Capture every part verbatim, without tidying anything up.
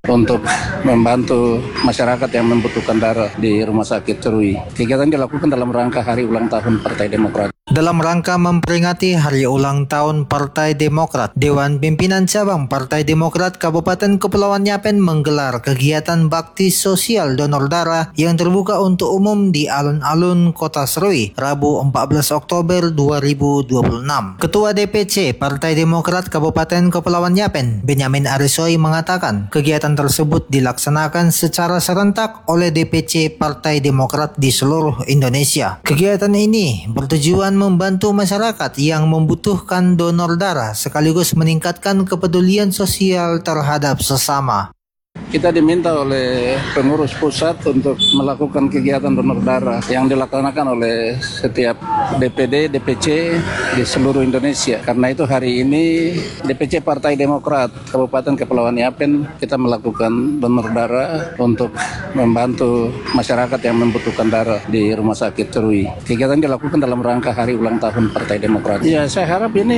untuk membantu masyarakat yang membutuhkan darah di Rumah Sakit Cerui. Kegiatan dilakukan dalam rangka hari ulang tahun Partai Demokrat. Dalam rangka memperingati Hari Ulang Tahun Partai Demokrat, Dewan Pimpinan Cabang Partai Demokrat Kabupaten Kepulauan Yapen menggelar kegiatan bakti sosial donor darah yang terbuka untuk umum di alun-alun Kota Serui, Rabu empat belas Oktober dua ribu dua puluh enam. Ketua D P C Partai Demokrat Kabupaten Kepulauan Yapen, Benyamin Arisoi mengatakan, kegiatan tersebut dilaksanakan secara serentak oleh D P C Partai Demokrat di seluruh Indonesia. Kegiatan ini bertujuan membantu masyarakat yang membutuhkan donor darah sekaligus meningkatkan kepedulian sosial terhadap sesama. Kita diminta oleh pengurus pusat untuk melakukan kegiatan donor darah yang dilaksanakan oleh setiap D P D, D P C di seluruh Indonesia. Karena itu hari ini D P C Partai Demokrat Kabupaten Kepulauan Yapen kita melakukan donor darah untuk membantu masyarakat yang membutuhkan darah di Rumah Sakit Cerui. Kegiatan dilakukan dalam rangka hari ulang tahun Partai Demokrat. Ya, saya harap ini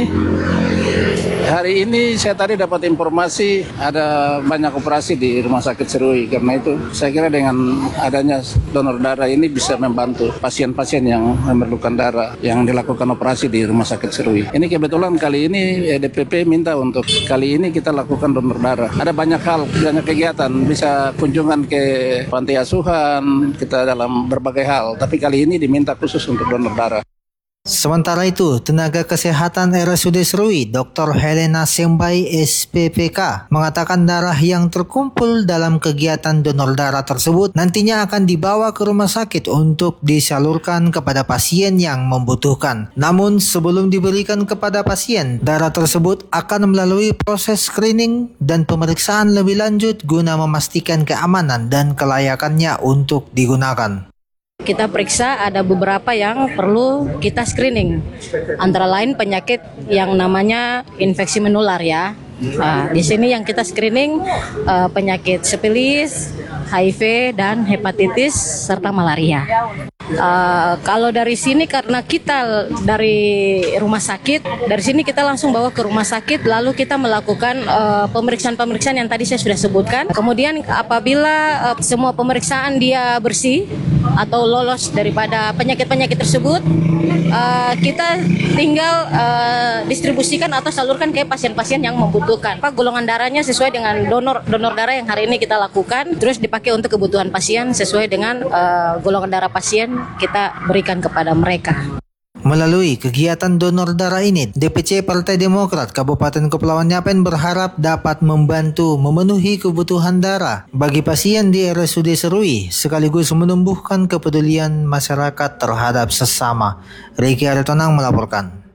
hari ini saya tadi dapat informasi ada banyak operasi di Rumah Sakit Cerui. Karena itu saya kira dengan adanya donor darah ini bisa membantu pasien-pasien yang memerlukan darah yang dilakukan operasi di Rumah Sakit Cerui. Ini kebetulan kali ini D P P minta untuk kali ini kita lakukan donor darah. Ada banyak hal, banyak kegiatan, bisa kunjungan ke panti asuhan, kita dalam berbagai hal. Tapi kali ini diminta khusus untuk donor darah. Sementara itu, tenaga kesehatan R S U D Serui, Doktor Helena Sembai S P P K, mengatakan darah yang terkumpul dalam kegiatan donor darah tersebut nantinya akan dibawa ke rumah sakit untuk disalurkan kepada pasien yang membutuhkan. Namun, sebelum diberikan kepada pasien, darah tersebut akan melalui proses screening dan pemeriksaan lebih lanjut guna memastikan keamanan dan kelayakannya untuk digunakan. Kita periksa ada beberapa yang perlu kita screening, antara lain penyakit yang namanya infeksi menular ya. Nah, di sini yang kita screening uh, penyakit sifilis, H I V dan hepatitis serta malaria. Uh, kalau dari sini karena kita dari rumah sakit, dari sini kita langsung bawa ke rumah sakit, lalu kita melakukan uh, pemeriksaan-pemeriksaan yang tadi saya sudah sebutkan. Kemudian apabila uh, semua pemeriksaan dia bersih atau lolos daripada penyakit-penyakit tersebut, uh, kita tinggal uh, distribusikan atau salurkan ke pasien-pasien yang membutuhkan. Apa golongan darahnya sesuai dengan donor donor darah yang hari ini kita lakukan, terus dipakai untuk kebutuhan pasien sesuai dengan uh, golongan darah pasien kita berikan kepada mereka. Melalui kegiatan donor darah ini, D P C Partai Demokrat Kabupaten Kepulauan Yapen berharap dapat membantu memenuhi kebutuhan darah bagi pasien di R S U D Serui, sekaligus menumbuhkan kepedulian masyarakat terhadap sesama. Ricky Aritonang melaporkan.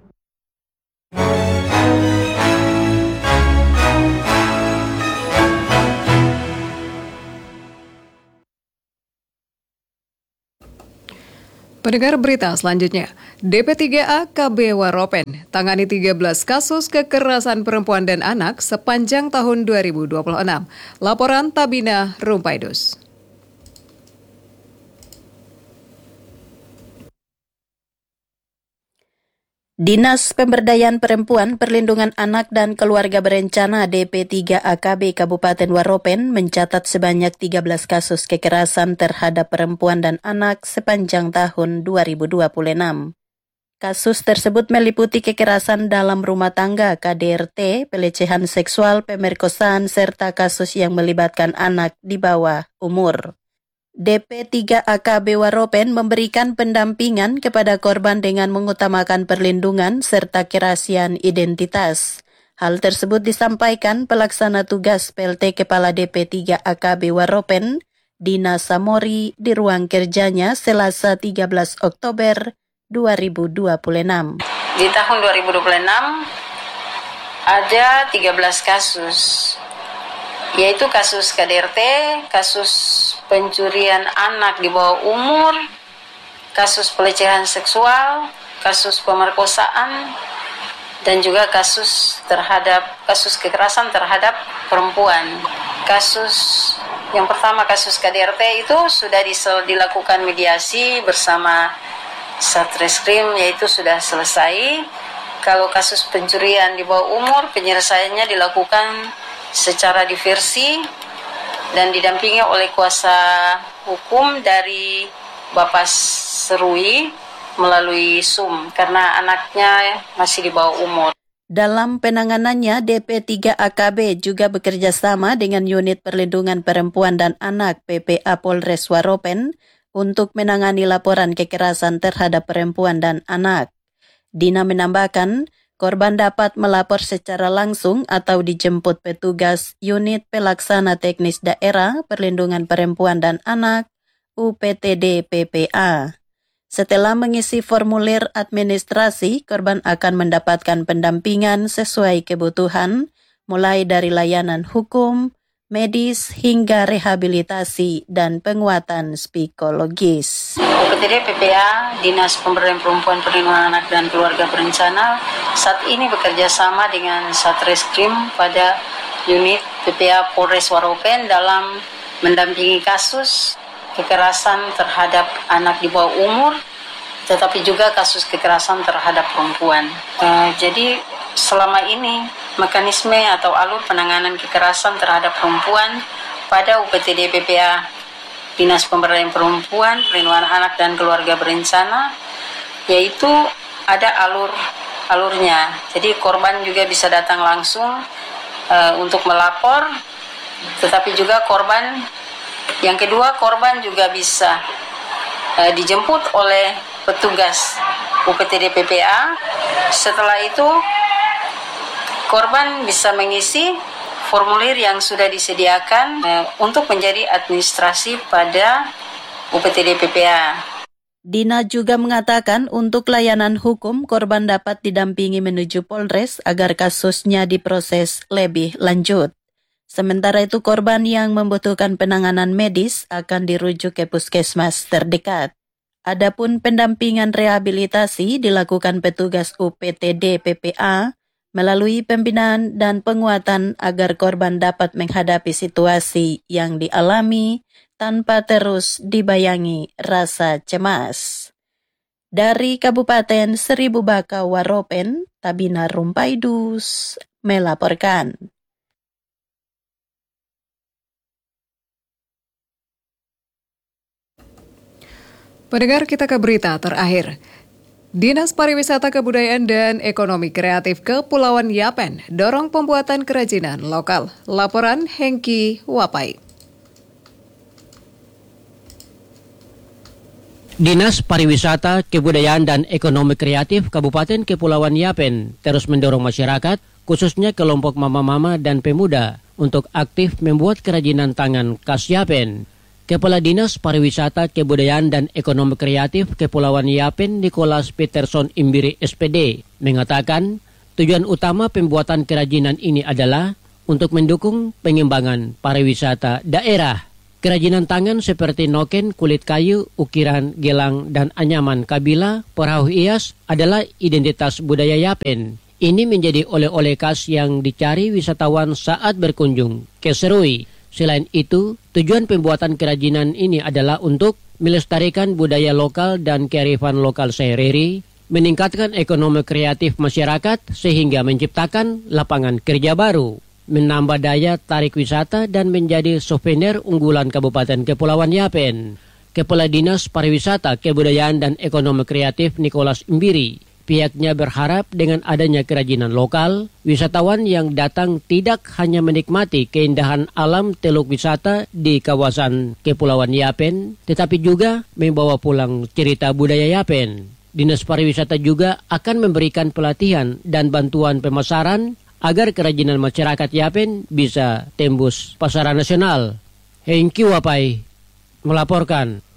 Pendengar berita selanjutnya, D P tiga A K B Waropen tangani tiga belas kasus kekerasan perempuan dan anak sepanjang tahun dua ribu dua puluh enam. Laporan Tabina Rumpaidus. Dinas Pemberdayaan Perempuan, Perlindungan Anak dan Keluarga Berencana D P tiga A K B Kabupaten Waropen mencatat sebanyak tiga belas kasus kekerasan terhadap perempuan dan anak sepanjang tahun dua ribu dua puluh enam. Kasus tersebut meliputi kekerasan dalam rumah tangga, K D R T, pelecehan seksual, pemerkosaan, serta kasus yang melibatkan anak di bawah umur. D P tiga A K B Waropen memberikan pendampingan kepada korban dengan mengutamakan perlindungan serta kerahasiaan identitas. Hal tersebut disampaikan pelaksana tugas P L T Kepala D P tiga A K B Waropen, Dina Samori, di ruang kerjanya Selasa tiga belas Oktober dua ribu dua puluh enam. Di tahun dua ribu dua puluh enam ada tiga belas kasus, yaitu kasus K D R T, kasus pencurian anak di bawah umur, kasus pelecehan seksual, kasus pemerkosaan, dan juga kasus terhadap kasus kekerasan terhadap perempuan. Kasus yang pertama, kasus K D R T itu sudah dilakukan mediasi bersama Satreskrim, yaitu sudah selesai. Kalau kasus pencurian di bawah umur, penyelesaiannya dilakukan secara diversi dan didampingi oleh kuasa hukum dari Bapak Serui melalui Zoom karena anaknya masih di bawah umur. Dalam penanganannya, D P tiga A K B juga bekerja sama dengan Unit Perlindungan Perempuan dan Anak P P A Polres Waropen untuk menangani laporan kekerasan terhadap perempuan dan anak. Dina menambahkan, korban dapat melapor secara langsung atau dijemput petugas Unit Pelaksana Teknis Daerah Perlindungan Perempuan dan Anak U P T D P P A. Setelah mengisi formulir administrasi, korban akan mendapatkan pendampingan sesuai kebutuhan, mulai dari layanan hukum, medis, hingga rehabilitasi dan penguatan psikologis. U P T D P P A, Dinas Pemberdayaan Perempuan Perlindungan Anak dan Keluarga Berencana, saat ini bekerja sama dengan Satreskrim pada unit P P A Polres Waropen dalam mendampingi kasus kekerasan terhadap anak di bawah umur, tetapi juga kasus kekerasan terhadap perempuan. Uh, jadi selama ini mekanisme atau alur penanganan kekerasan terhadap perempuan pada U P T D P P A Dinas Pemberdayaan Perempuan, Perlindungan Anak dan Keluarga Berencana, yaitu ada alur alurnya. Jadi korban juga bisa datang langsung uh, untuk melapor, tetapi juga korban yang kedua, korban juga bisa uh, dijemput oleh petugas U P T D P P A. Setelah itu, korban bisa mengisi formulir yang sudah disediakan uh, untuk menjadi administrasi pada U P T D P P A. Dina juga mengatakan untuk layanan hukum, korban dapat didampingi menuju Polres agar kasusnya diproses lebih lanjut. Sementara itu korban yang membutuhkan penanganan medis akan dirujuk ke puskesmas terdekat. Adapun pendampingan rehabilitasi dilakukan petugas U P T D P P A melalui pembinaan dan penguatan agar korban dapat menghadapi situasi yang dialami tanpa terus dibayangi rasa cemas. Dari Kabupaten Seribu Baka Waropen, Tabina Rumpaidus melaporkan. Pendengar, kita ke berita terakhir. Dinas Pariwisata Kebudayaan dan Ekonomi Kreatif Kepulauan Yapen dorong pembuatan kerajinan lokal. Laporan Hengki Wapai. Dinas Pariwisata Kebudayaan dan Ekonomi Kreatif Kabupaten Kepulauan Yapen terus mendorong masyarakat, khususnya kelompok mama-mama dan pemuda, untuk aktif membuat kerajinan tangan khas Yapen. Kepala Dinas Pariwisata Kebudayaan dan Ekonomi Kreatif Kepulauan Yapen, Nicholas Peterson Imbiri S P D, mengatakan tujuan utama pembuatan kerajinan ini adalah untuk mendukung pengembangan pariwisata daerah. Kerajinan tangan seperti noken, kulit kayu, ukiran, gelang, dan anyaman kabila, perahu hias adalah identitas budaya Yapen. Ini menjadi oleh-oleh khas yang dicari wisatawan saat berkunjung ke Serui. Selain itu, tujuan pembuatan kerajinan ini adalah untuk melestarikan budaya lokal dan kearifan lokal sehari-hari, meningkatkan ekonomi kreatif masyarakat sehingga menciptakan lapangan kerja baru, menambah daya tarik wisata dan menjadi souvenir unggulan Kabupaten Kepulauan Yapen. Kepala Dinas Pariwisata Kebudayaan dan Ekonomi Kreatif Nicholas Imbiri, pihaknya berharap dengan adanya kerajinan lokal, wisatawan yang datang tidak hanya menikmati keindahan alam Teluk Wisata di kawasan Kepulauan Yapen, tetapi juga membawa pulang cerita budaya Yapen. Dinas Pariwisata juga akan memberikan pelatihan dan bantuan pemasaran agar kerajinan masyarakat Yapen bisa tembus pasaran nasional. Hengki Wapai melaporkan.